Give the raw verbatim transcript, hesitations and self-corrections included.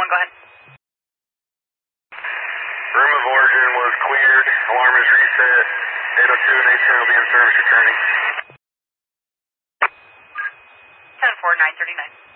one, go ahead. Room of origin was cleared. Alarm is reset. eight oh two and eight ten will be in service returning. ten four, nine thirty-nine.